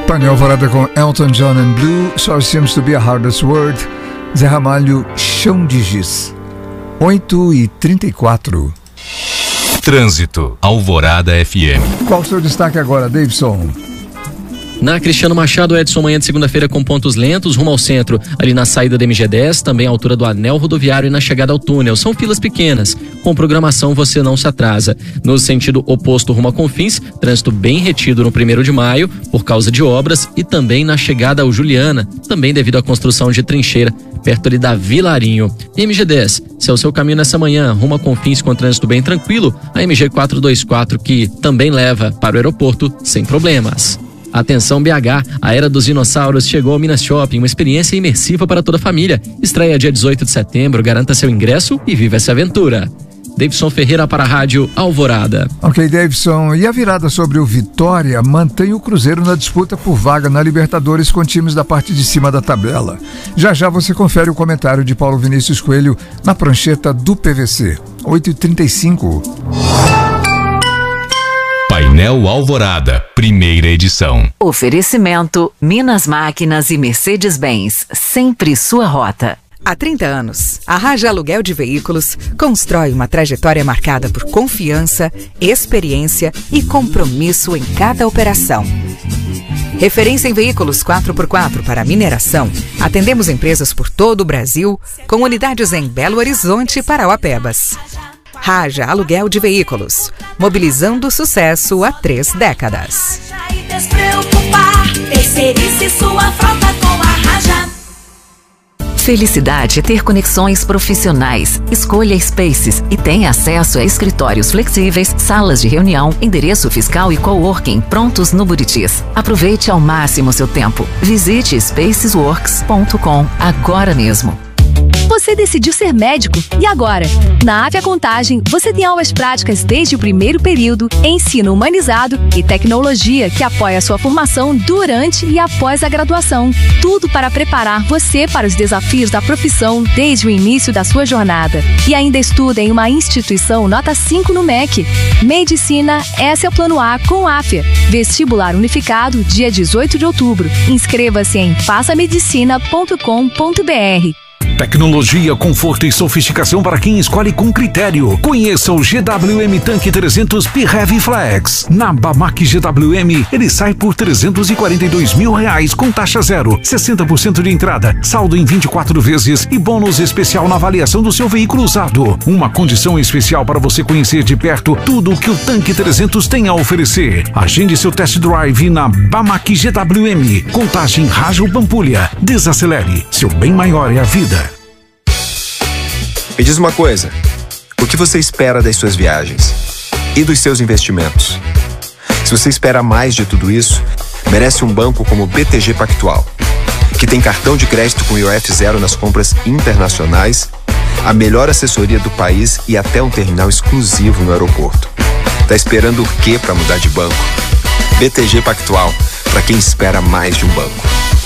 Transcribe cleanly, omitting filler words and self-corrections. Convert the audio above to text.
Painel Alvorada com Elton John and Blue, Sorry Seems to be a Hardest Word, Zé Ramalho, Chão de Giz. 8h34. Trânsito, Alvorada FM. Qual o seu destaque agora, Davidson? Na Cristiano Machado, Edson, manhã de segunda-feira com pontos lentos rumo ao centro, ali na saída da MG10, também à altura do anel rodoviário e na chegada ao túnel. São filas pequenas, com programação você não se atrasa. No sentido oposto rumo a Confins, trânsito bem retido no 1º de maio, por causa de obras, e também na chegada ao Juliana, também devido à construção de trincheira, perto ali da Vilarinho. MG10, se é o seu caminho nessa manhã, rumo a Confins com trânsito bem tranquilo, a MG 424 que também leva para o aeroporto sem problemas. Atenção BH, a Era dos Dinossauros chegou ao Minas Shopping, uma experiência imersiva para toda a família. Estreia dia 18 de setembro, garanta seu ingresso e viva essa aventura. Davidson Ferreira para a Rádio Alvorada. Ok, Davidson, e a virada sobre o Vitória mantém o Cruzeiro na disputa por vaga na Libertadores com times da parte de cima da tabela. Já já você confere o comentário de Paulo Vinícius Coelho na prancheta do PVC. 8h35. Painel Alvorada, primeira edição. Oferecimento Minas Máquinas e Mercedes-Benz, sempre sua rota. Há 30 anos, a Raja Aluguel de Veículos constrói uma trajetória marcada por confiança, experiência e compromisso em cada operação. Referência em veículos 4x4 para mineração, atendemos empresas por todo o Brasil, com unidades em Belo Horizonte e Parauapebas. Raja Aluguel de Veículos, mobilizando sucesso há 3 décadas. Terceirize sua frota com a Raja. Felicidade é ter conexões profissionais. Escolha Spaces e tenha acesso a escritórios flexíveis, salas de reunião, endereço fiscal e coworking prontos no Buritis. Aproveite ao máximo seu tempo. Visite spacesworks.com agora mesmo. Você decidiu ser médico e agora? Na Afia Contagem, você tem aulas práticas desde o 1º período, ensino humanizado e tecnologia que apoia a sua formação durante e após a graduação. Tudo para preparar você para os desafios da profissão desde o início da sua jornada. E ainda estuda em uma instituição nota 5 no MEC. Medicina, esse é o plano A com Afia. Vestibular unificado, dia 18 de outubro. Inscreva-se em passamedicina.com.br. Tecnologia, conforto e sofisticação para quem escolhe com critério. Conheça o GWM Tanque 300 P-Heavy Flex. Na Bamac GWM, ele sai por R$342 mil com taxa zero, 60% de entrada, saldo em 24 vezes e bônus especial na avaliação do seu veículo usado. Uma condição especial para você conhecer de perto tudo o que o Tanque 300 tem a oferecer. Agende seu test drive na Bamac GWM. Contagem Rajo Pampulha. Desacelere. Seu bem maior é a vida. Me diz uma coisa, o que você espera das suas viagens? E dos seus investimentos? Se você espera mais de tudo isso, merece um banco como o BTG Pactual, que tem cartão de crédito com IOF zero nas compras internacionais, a melhor assessoria do país e até um terminal exclusivo no aeroporto. Tá esperando o quê para mudar de banco? BTG Pactual, para quem espera mais de um banco.